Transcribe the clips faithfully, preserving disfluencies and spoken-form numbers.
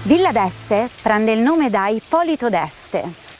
Villa d'Este prende il nome da Ippolito d'Este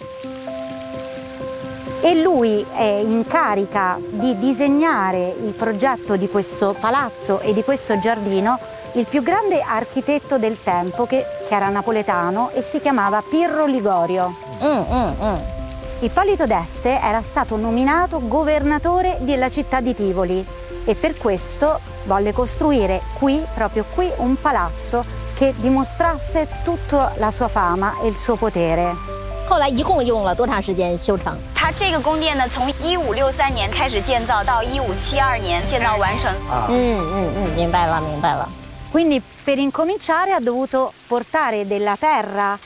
e lui è in carica di disegnare il progetto di questo palazzo e di questo giardino il più grande architetto del tempo che, che era napoletano e si chiamava Pirro Ligorio. Mm, mm, mm. Ippolito d'Este era stato nominato governatore della città di Tivoli e per questo volle costruire qui, proprio qui, un palazzo che dimostrasse tutta la sua fama e il suo potere. 后来一共用了多长时间修成？ 它这个宫殿呢，从一五六三年开始建造，到一五七二年建造完成。 嗯嗯嗯，明白了，明白了。 Quindi per incominciare ha dovuto portare della terra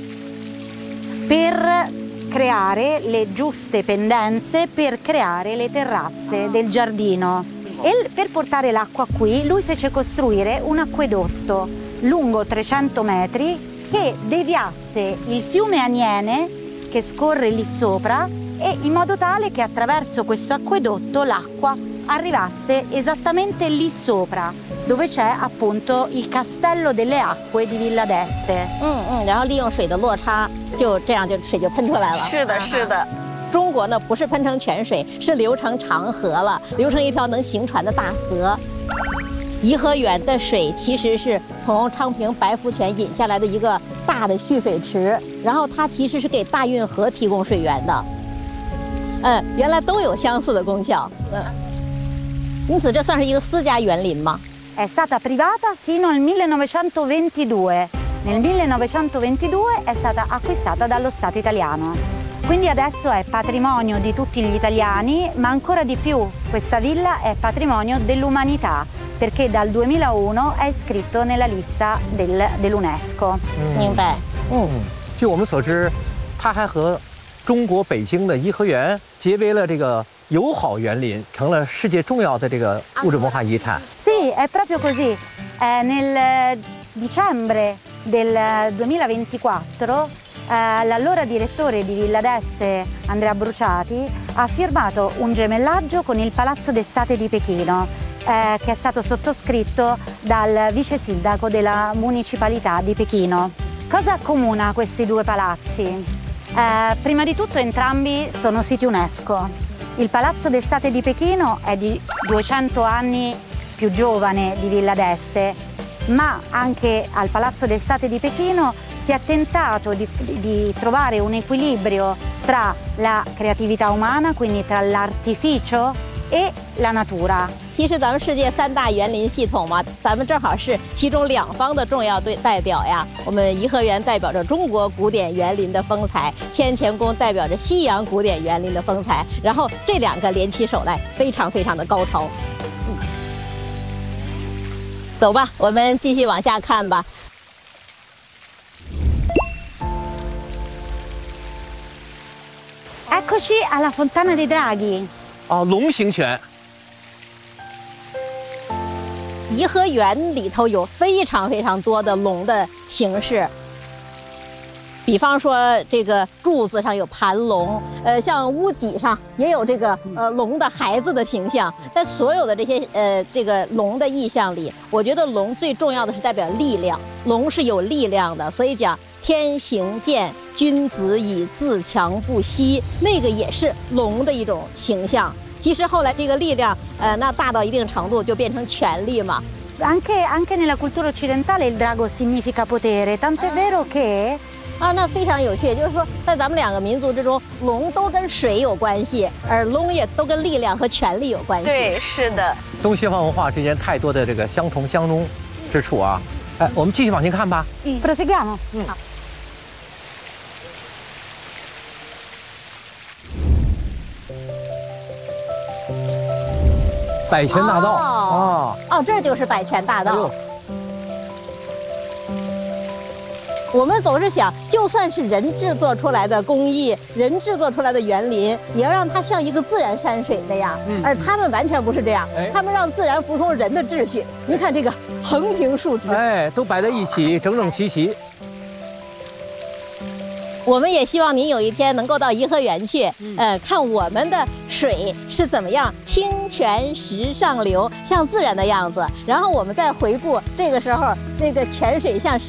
per creare le giuste pendenze, per creare le terrazze del giardino. E per portare l'acqua qui lui fece costruire un acquedotto lungo trecento metri che deviasse il fiume Aniene che scorre lì sopra e in modo tale che attraverso questo acquedotto l'acqua arrivasse esattamente lì sopra, dove c'è appunto il castello delle acque di Villa d'Este. 嗯嗯，然后利用水的落差，就这样就水就喷出来了。 是的，是的。 中国呢不是喷成泉水，是流成长河了，流成一条能行船的大河。颐和园的水其实是从昌平白福泉引下来的一个大的蓄水池，然后它其实是给大运河提供水源的。嗯，原来都有相似的功效。嗯，因此这算是一个私家园林吗？ È stata privata fino al millenovecentoventidue. Nel millenovecentoventidue è stata acquistata dallo Stato italiano. Quindi adesso è patrimonio di tutti gli italiani, ma ancora di più questa villa è patrimonio dell'umanità, perché dal duemilauno è iscritto nella lista del, dell'UNESCO. 明白。嗯， 据我们所知，它还和中国北京的颐和园结为了这个友好园林，成了世界重要的这个物质文化遗产。 Sì, è proprio così. Eh, nel dicembre del duemilaventiquattro eh, l'allora direttore di Villa d'Este, Andrea Bruciati, ha firmato un gemellaggio con il Palazzo d'Estate di Pechino, eh, che è stato sottoscritto dal vice sindaco della municipalità di Pechino. Cosa accomuna questi due palazzi? Eh, prima di tutto entrambi sono siti UNESCO. Il Palazzo d'Estate di Pechino è di duecento anni più giovane di Villa d'Este, ma anche al Palazzo d'Estate di Pechino si è tentato di, di trovare un equilibrio tra la creatività umana, quindi tra l'artificio e la natura. 其实咱们世界三大园林系统嘛，咱们正好是其中两方的重要对代表呀。我们颐和园代表着中国古典园林的风采，乾乾宫代表着西洋古典园林的风采，然后这两个联起手来，非常非常的高超。嗯，走吧，我们继续往下看吧。 Eccoci alla Fontana dei Draghi. 哦，龙形泉。 颐和园里头有非常非常多的龙的形式，比方说这个柱子上有盘龙，呃，像屋脊上也有这个呃龙的孩子的形象。在所有的这些呃这个龙的意象里，我觉得龙最重要的是代表力量，龙是有力量的，所以讲天行健，君子以自强不息，那个也是龙的一种形象。 其实后来这个力量，呃，那大到一定程度就变成权力嘛。 Anche, anche nella cultura occidentale il drago significa potere, tanto è vero che 啊，那非常有趣，就是说，在咱们两个民族之中，龙都跟水有关系，而龙也都跟力量和权力有关系。 对，是的。 东西方文化之间太多的这个相同相融之处啊！哎，我们继续往前看吧。 proseguiamo. 嗯。 百泉大道啊！ 哦，这就是百泉大道。 哎、 我们总是想，就算是人制作出来的工艺，人制作出来的园林，也要让它像一个自然山水那样。嗯、而他们完全不是这样，哎、他们让自然服从人的秩序。你看这个横平竖直， 哎，都摆在一起，整整齐齐。 我们也希望您有一天能够到颐和园去，呃，看我们的水是怎么样清泉石上流，像自然的样子。然后我们再回顾这个时候，这个泉水像